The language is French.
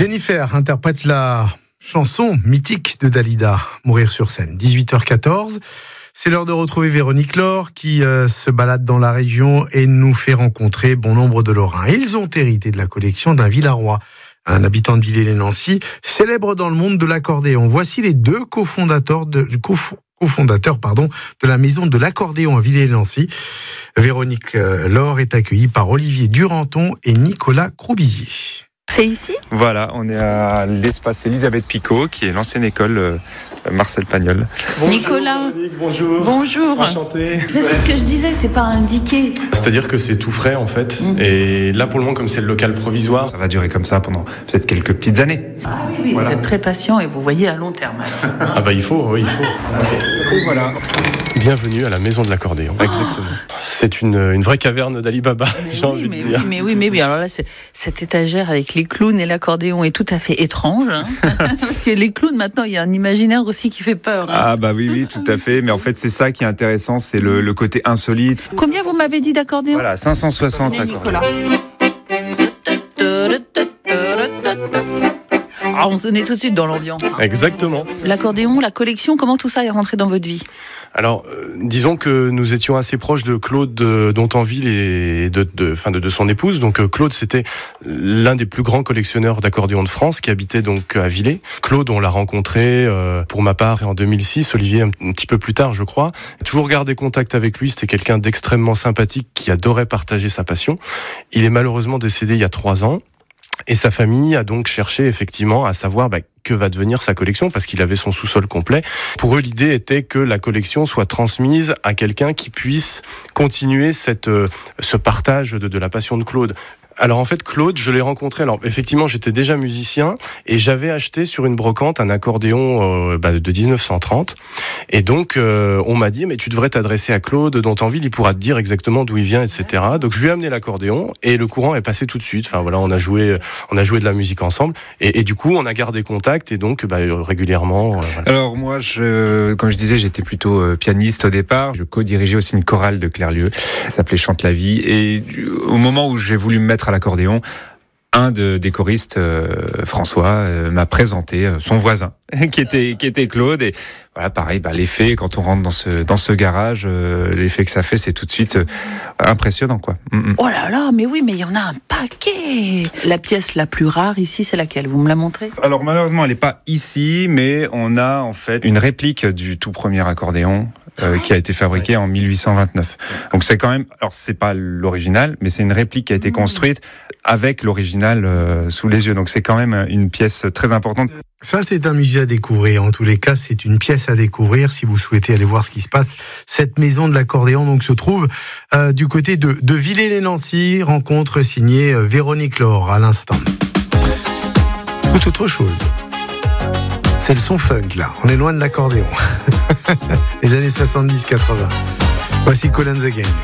Jennifer interprète la chanson mythique de Dalida, Mourir sur scène. 18h14, c'est l'heure de retrouver Véronique Laure qui se balade dans la région et nous fait rencontrer bon nombre de Lorrains. Ils ont hérité de la collection d'un Villaroy, un habitant de Villers-lès-Nancy, célèbre dans le monde de l'accordéon. Voici les deux cofondateurs de la maison de l'accordéon à Villers-lès-Nancy. Véronique Laure est accueillie par Olivier Duranton et Nicolas Croubisier. C'est ici ? Voilà, on est à l'espace Elisabeth Picot, qui est l'ancienne école Marcel Pagnol. Bonjour, Nicolas. Véronique, bonjour. Bonjour. Enchanté. C'est ce que je disais, c'est pas indiqué. C'est-à-dire que c'est tout frais en fait. Et là pour le moment, comme c'est le local provisoire, Ça va durer comme ça pendant peut-être quelques petites années. Ah oui, Voilà. Vous êtes très patient et vous voyez à long terme. Alors. ah bah il faut. Et voilà. Bienvenue à la maison de l'accordéon. Exactement. C'est une vraie caverne d'Ali Baba, j'ai envie de dire. Mais oui. Alors là, cette étagère avec les clowns et l'accordéon est tout à fait étrange. Hein. Parce que les clowns, maintenant, il y a un imaginaire aussi qui fait peur. Hein. Ah bah oui, tout à fait. Mais en fait, c'est ça qui est intéressant, c'est le côté insolite. Combien vous m'avez dit d'accordéon ? Voilà, 560 accords. Nicolas. Ah, on se met tout de suite dans l'ambiance. Exactement. L'accordéon, la collection, comment tout ça est rentré dans votre vie ? Alors, disons que nous étions assez proches de Claude Dontanville et de son épouse. Donc Claude, c'était l'un des plus grands collectionneurs d'accordéons de France, qui habitait donc à Villers. Claude, on l'a rencontré pour ma part en 2006, Olivier un petit peu plus tard, je crois. J'ai toujours gardé contact avec lui, c'était quelqu'un d'extrêmement sympathique qui adorait partager sa passion. Il est malheureusement décédé il y a 3 ans. Et sa famille a donc cherché effectivement à savoir que va devenir sa collection, parce qu'il avait son sous-sol complet. Pour eux, l'idée était que la collection soit transmise à quelqu'un qui puisse continuer ce partage de la passion de Claude. Alors en fait, Claude, je l'ai rencontré. Alors effectivement, j'étais déjà musicien et j'avais acheté sur une brocante un accordéon de 1930. Et donc on m'a dit, mais tu devrais t'adresser à Claude Dontanville, il pourra te dire exactement d'où il vient, etc. Donc je lui ai amené l'accordéon et le courant est passé tout de suite. Enfin voilà, on a joué de la musique ensemble et du coup on a gardé contact et donc régulièrement. Voilà. Alors moi, comme je disais, j'étais plutôt pianiste au départ. Je co-dirigeais aussi une chorale de Clairlieu, ça s'appelait Chante la vie. Et au moment où j'ai voulu me mettre à l'accordéon, un des choristes, François, m'a présenté son voisin, qui était Claude. Et voilà, pareil, l'effet, quand on rentre dans ce garage, l'effet que ça fait, c'est tout de suite impressionnant, quoi. Oh là là, mais oui, mais il y en a un paquet. La pièce la plus rare ici, c'est laquelle ? Vous me la montrez ? Alors malheureusement, elle n'est pas ici, mais on a en fait une réplique du tout premier accordéon qui a été fabriqué en 1829. Donc c'est quand même, alors c'est pas l'original, mais c'est une réplique qui a été construite avec l'original sous les yeux. Donc c'est quand même une pièce très importante. Ça, c'est un musée à découvrir. En tous les cas, c'est une pièce à découvrir si vous souhaitez aller voir ce qui se passe. Cette maison de l'accordéon donc se trouve du côté de Villers-lès-Nancy. Rencontre signée Véronique Laure à l'instant. Tout autre chose. C'est le son funk, là. On est loin de l'accordéon. Les années 70-80. Voici Cool and the Gang.